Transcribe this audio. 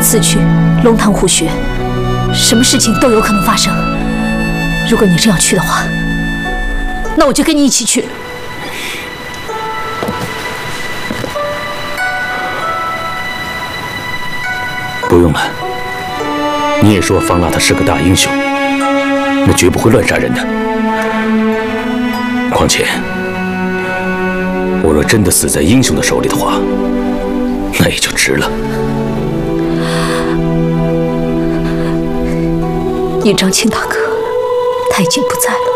此去龙潭虎穴，什么事情都有可能发生。如果你真要去的话，那我就跟你一起去。 不用了，你也说方腊他是个大英雄，那绝不会乱杀人的。况且，我若真的死在英雄的手里的话，那也就值了。 你张青大哥，他已经不在了。